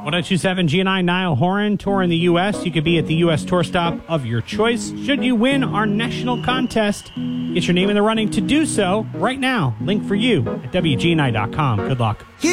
1027 GNI Niall Horan, touring the U.S. You could be at the U.S. tour stop of your choice. Should you win our national contest, get your name in the running to do so right now. Link for you at WGNI.com. Good luck.